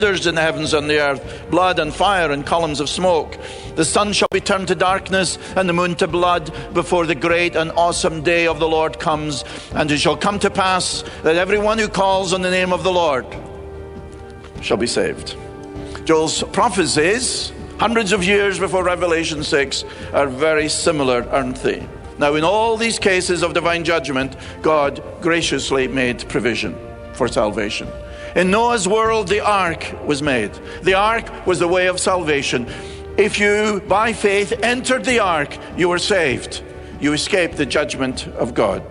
thunders in the heavens and the earth, blood and fire and columns of smoke. The sun shall be turned to darkness and the moon to blood before the great and awesome day of the Lord comes. And it shall come to pass that everyone who calls on the name of the Lord shall be saved. Joel's prophecies, hundreds of years before Revelation 6, are very similar, aren't they? Now, in all these cases of divine judgment, God graciously made provision for salvation. In Noah's world, the ark was made. The ark was the way of salvation. If you, by faith, entered the ark, you were saved. You escaped the judgment of God.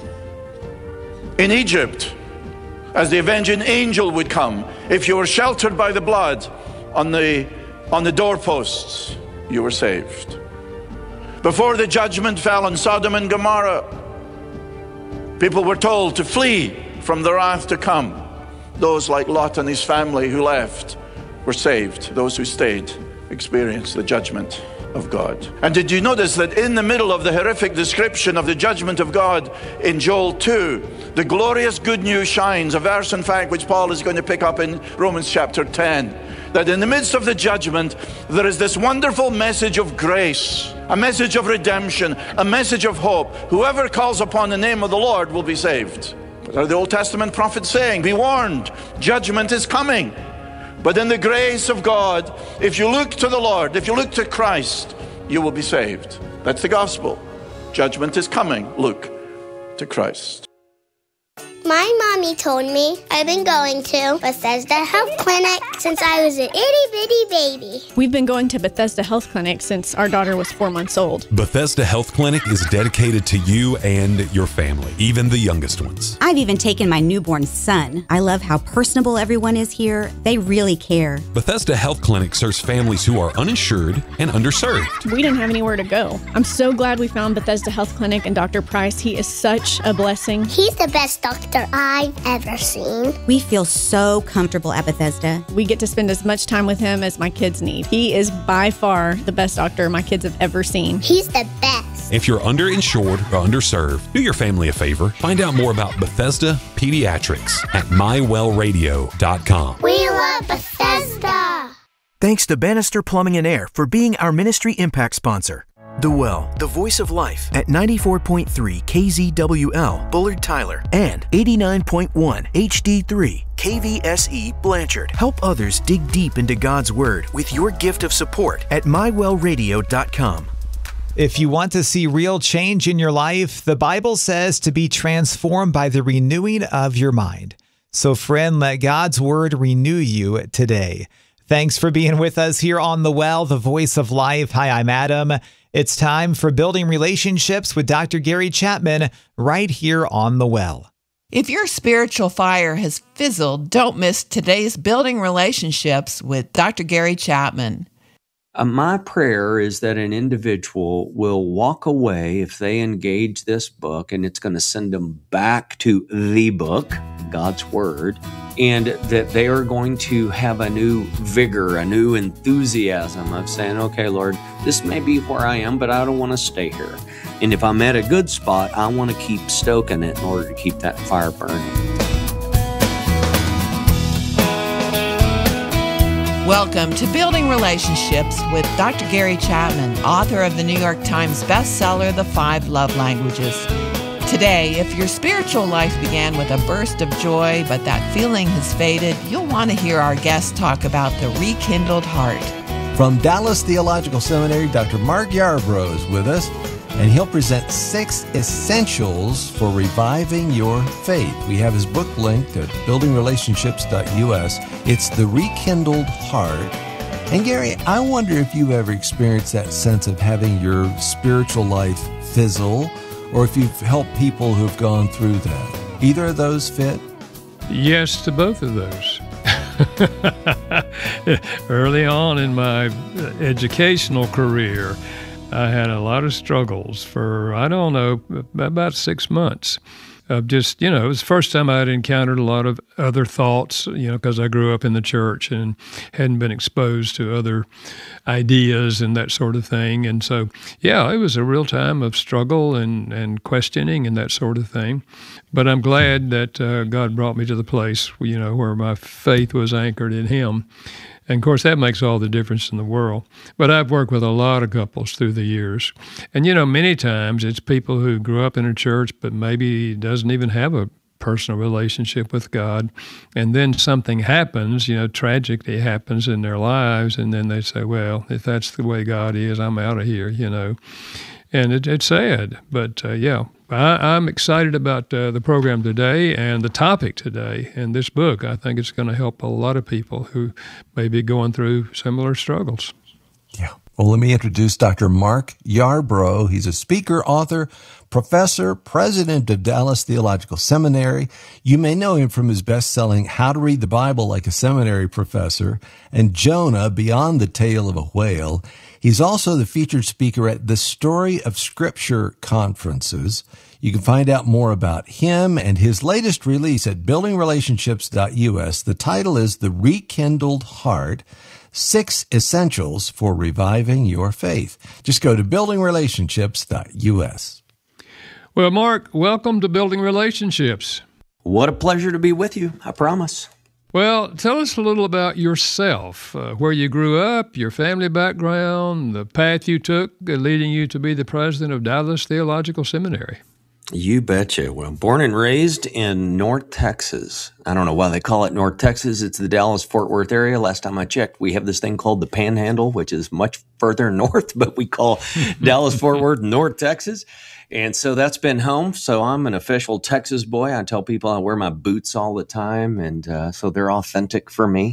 In Egypt, as the avenging angel would come, if you were sheltered by the blood on the doorposts, you were saved. Before the judgment fell on Sodom and Gomorrah, people were told to flee from the wrath to come. Those like Lot and his family who left were saved. Those who stayed experienced the judgment of God. And did you notice that in the middle of the horrific description of the judgment of God in Joel 2, the glorious good news shines, a verse in fact which Paul is going to pick up in Romans chapter 10, that in the midst of the judgment there is this wonderful message of grace, a message of redemption, a message of hope. Whoever calls upon the name of the Lord will be saved. What are the Old Testament prophets saying? Be warned, judgment is coming. But in the grace of God, if you look to the Lord, if you look to Christ, you will be saved. That's the gospel. Judgment is coming. Look to Christ. My mommy told me I've been going to Bethesda Health Clinic since I was an itty-bitty baby. We've been going to Bethesda Health Clinic since our daughter was 4 months old. Bethesda Health Clinic is dedicated to you and your family, even the youngest ones. I've even taken my newborn son. I love how personable everyone is here. They really care. Bethesda Health Clinic serves families who are uninsured and underserved. We didn't have anywhere to go. I'm so glad we found Bethesda Health Clinic and Dr. Price. He is such a blessing. He's the best doctor I've ever seen. We feel so comfortable at Bethesda. We get to spend as much time with him as my kids need. He is by far the best doctor my kids have ever seen. He's the best. If you're underinsured or underserved, do your family a favor. Find out more about Bethesda Pediatrics at mywellradio.com. We love Bethesda. Thanks to Bannister Plumbing and Air for being our Ministry Impact sponsor. The Well, the voice of life at 94.3 KZWL, Bullard Tyler, and 89.1 HD3 KVSE Blanchard. Help others dig deep into God's Word with your gift of support at mywellradio.com. If you want to see real change in your life, the Bible says to be transformed by the renewing of your mind. So friend, let God's Word renew you today. Thanks for being with us here on The Well, the voice of life. Hi, I'm Adam. It's time for Building Relationships with Dr. Gary Chapman right here on The Well. If your spiritual fire has fizzled, don't miss today's Building Relationships with Dr. Gary Chapman. My prayer is that an individual will walk away if they engage this book, and it's going to send them back to the book, God's Word, and that they are going to have a new vigor, a new enthusiasm of saying, okay, Lord, this may be where I am, but I don't want to stay here. And if I'm at a good spot, I want to keep stoking it in order to keep that fire burning. Welcome to Building Relationships with Dr. Gary Chapman, author of the New York Times bestseller, The 5 Love Languages. Today, if your spiritual life began with a burst of joy, but that feeling has faded, you'll want to hear our guest talk about the rekindled heart. From Dallas Theological Seminary, Dr. Mark Yarbrough is with us, and he'll present 6 essentials for reviving your faith. We have his book linked at buildingrelationships.us. It's The Rekindled Heart. And Gary, I wonder if you've ever experienced that sense of having your spiritual life fizzle, or if you've helped people who've gone through that. Either of those fit? Yes to both of those. Early on in my educational career, I had a lot of struggles for, about 6 months. of just, it was the first time I'd encountered a lot of other thoughts, because I grew up in the church and hadn't been exposed to other ideas and that sort of thing. And so, it was a real time of struggle and questioning and that sort of thing. But I'm glad that God brought me to the place, where my faith was anchored in Him. And, of course, that makes all the difference in the world. But I've worked with a lot of couples through the years. And, many times it's people who grew up in a church but maybe doesn't even have a personal relationship with God. And then something happens, tragically happens in their lives, and then they say, well, if that's the way God is, I'm out of here, And it's sad, but I'm excited about the program today and the topic today and this book. I think it's going to help a lot of people who may be going through similar struggles. Yeah. Well, let me introduce Dr. Mark Yarbrough. He's a speaker, author, professor, president of Dallas Theological Seminary. You may know him from his best-selling How to Read the Bible Like a Seminary Professor and Jonah, Beyond the Tale of a Whale. He's also the featured speaker at the Story of Scripture conferences. You can find out more about him and his latest release at buildingrelationships.us. The title is The Rekindled Heart, 6 Essentials for Reviving Your Faith. Just go to buildingrelationships.us. Well, Mark, welcome to Building Relationships. What a pleasure to be with you, I promise. Well, tell us a little about yourself, where you grew up, your family background, the path you took leading you to be the president of Dallas Theological Seminary. You betcha. Well, born and raised in North Texas. I don't know why they call it North Texas. It's the Dallas-Fort Worth area. Last time I checked, we have this thing called the Panhandle, which is much further north, but we call Dallas-Fort Worth North Texas. And so that's been home. So I'm an official Texas boy. I tell people I wear my boots all the time, and so they're authentic for me.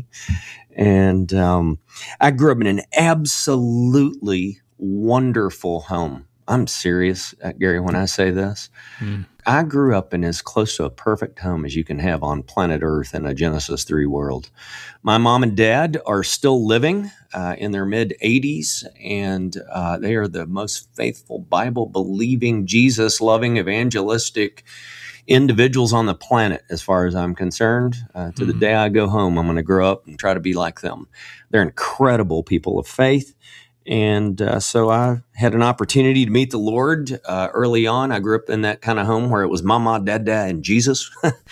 And I grew up in an absolutely wonderful home. I'm serious, Gary, when I say this. I grew up in as close to a perfect home as you can have on planet Earth in a Genesis 3 world. My mom and dad are still living in their mid-80s, and they are the most faithful, Bible-believing, Jesus-loving, evangelistic individuals on the planet, as far as I'm concerned. To the day I go home, I'm going to grow up and try to be like them. They're incredible people of faith. And so I had an opportunity to meet the Lord early on. I grew up in that kind of home where it was Mama, Dada, and Jesus.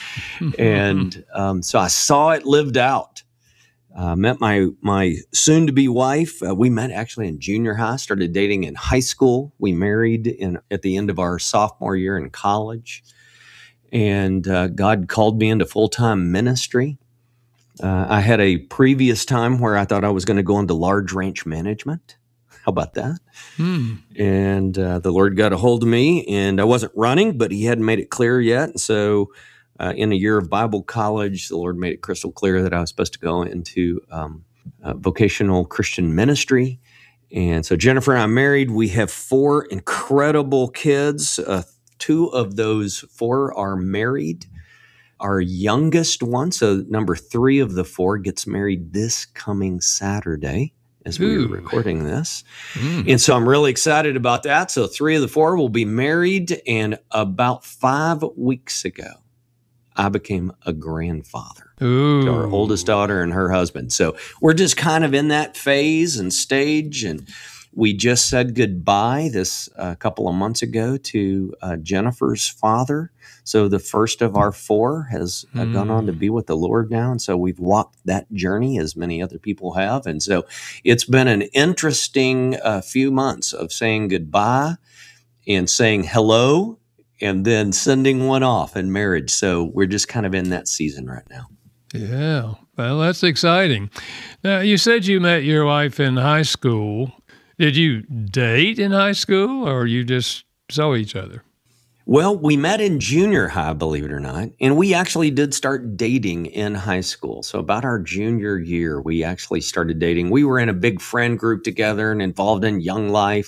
And so I saw it lived out. Met my soon-to-be wife. We met actually in junior high, started dating in high school. We married at the end of our sophomore year in college. And God called me into full-time ministry. I had a previous time where I thought I was going to go into large ranch management. How about that? And the Lord got a hold of me, and I wasn't running, but He hadn't made it clear yet. And so in a year of Bible college, the Lord made it crystal clear that I was supposed to go into vocational Christian ministry. And so Jennifer and I married. We have 4 incredible kids. 2 of those 4 are married. Our youngest one, so number 3 of the 4, gets married this coming Saturday as we are recording this. And so I'm really excited about that. So 3 of the 4 will be married. And about 5 weeks ago, I became a grandfather to our oldest daughter and her husband. So we're just kind of in that phase and stage. And we just said goodbye this couple of months ago to Jennifer's father. So the first of our 4 has gone on to be with the Lord now. And so we've walked that journey as many other people have. And so it's been an interesting few months of saying goodbye and saying hello and then sending one off in marriage. So we're just kind of in that season right now. Yeah, well, that's exciting. Now, you said you met your wife in high school. Did you date in high school, or you just saw each other? Well, we met in junior high, believe it or not, and we actually did start dating in high school. So about our junior year, we actually started dating. We were in a big friend group together and involved in Young Life,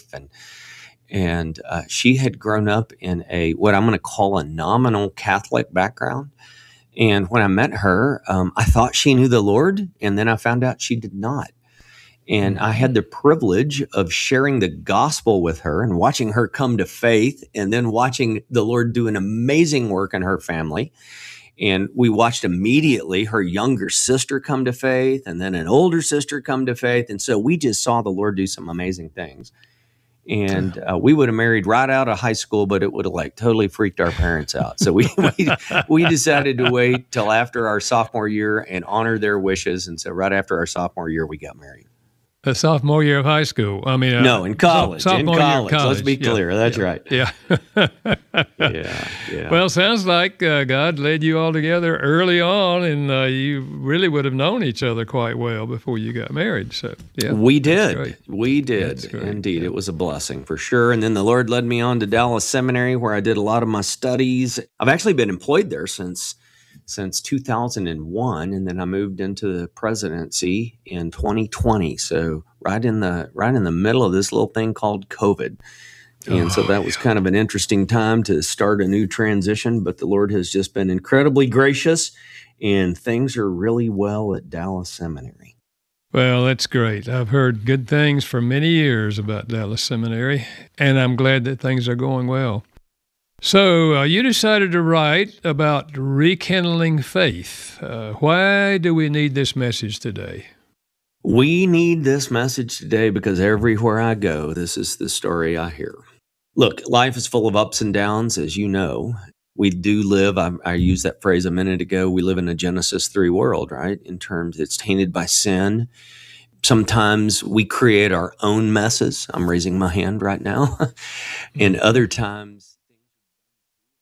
and she had grown up in what I'm going to call a nominal Catholic background. And when I met her, I thought she knew the Lord, and then I found out she did not. And I had the privilege of sharing the gospel with her and watching her come to faith, and then watching the Lord do an amazing work in her family. And we watched immediately her younger sister come to faith, and then an older sister come to faith. And so we just saw the Lord do some amazing things. And we would have married right out of high school, but it would have like totally freaked our parents out. So we decided to wait till after our sophomore year and honor their wishes. And so right after our sophomore year, we got married. The sophomore year of high school. I mean, no, in college. Sophomore year of college. Let's be clear. That's right. Yeah. Yeah. Well, sounds like God led you all together early on, and you really would have known each other quite well before you got married. So, yeah. We did. We did. Indeed. It was a blessing for sure. And then the Lord led me on to Dallas Seminary, where I did a lot of my studies. I've actually been employed there since 2001, and then I moved into the presidency in 2020. So right in the middle of this little thing called COVID. And so that was kind of an interesting time to start a new transition, but the Lord has just been incredibly gracious, and things are really well at Dallas Seminary. Well, that's great. I've heard good things for many years about Dallas Seminary, and I'm glad that things are going well. So you decided to write about rekindling faith. Why do we need this message today? We need this message today because everywhere I go, this is the story I hear. Look, life is full of ups and downs, as you know. We do live, I used that phrase a minute ago, we live in a Genesis 3 world, right? In terms, it's tainted by sin. Sometimes we create our own messes. I'm raising my hand right now. And other times,